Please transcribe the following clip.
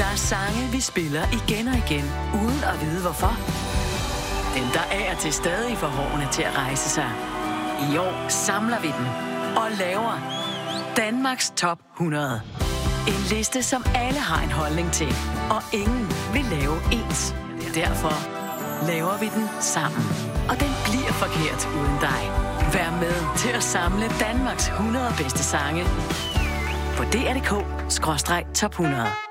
er sange, vi spiller igen og igen, uden at vide hvorfor. Dem, der af og til stadig får hårene til at rejse sig. I år samler vi dem og laver Danmarks Top 100. En liste, som alle har en holdning til, og ingen vil lave ens. Derfor laver vi den sammen. Og den bliver forkert uden dig. Vær med til at samle Danmarks 100 bedste sange på dr.dk/top 100.